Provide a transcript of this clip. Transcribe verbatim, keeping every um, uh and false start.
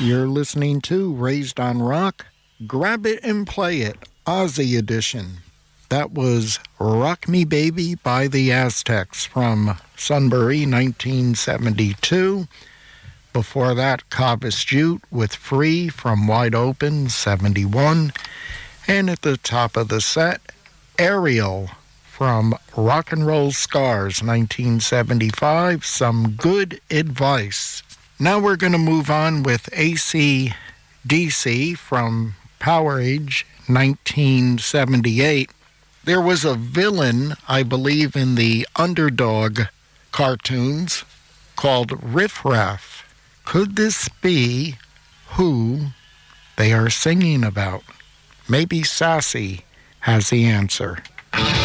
You're listening to Raised on Rock, Grab It and Play It, Ozzy edition. That was Rock Me Baby by the Aztecs from Sunbury, nineteen seventy-two. Before that, Cobus Jute with Free from Wide Open, seventy-one. And at the top of the set, Ariel from Rock and Roll Scars, nineteen seventy-five, Some Good Advice. Now we're going to move on with A C D C from Powerage, nineteen seventy-eight. There was a villain, I believe, in the Underdog cartoons called Riff Raff. Could this be who they are singing about? Maybe Sassy has the answer.